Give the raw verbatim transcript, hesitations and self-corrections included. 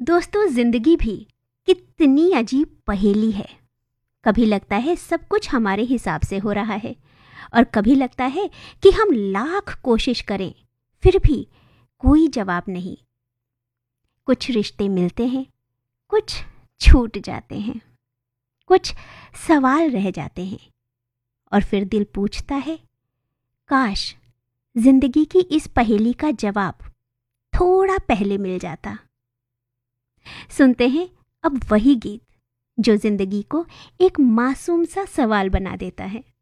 दोस्तों, जिंदगी भी कितनी अजीब पहेली है। कभी लगता है सब कुछ हमारे हिसाब से हो रहा है और कभी लगता है कि हम लाख कोशिश करें फिर भी कोई जवाब नहीं। कुछ रिश्ते मिलते हैं, कुछ छूट जाते हैं, कुछ सवाल रह जाते हैं और फिर दिल पूछता है, काश जिंदगी की इस पहेली का जवाब थोड़ा पहले मिल जाता। सुनते हैं अब वही गीत जो जिंदगी को एक मासूम सा सवाल बना देता है।